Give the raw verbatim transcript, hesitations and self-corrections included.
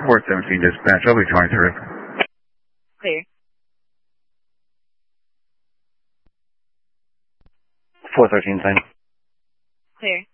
Port seventeen dispatch, I'll be twenty-three. Clear. four thirteen sign. Clear.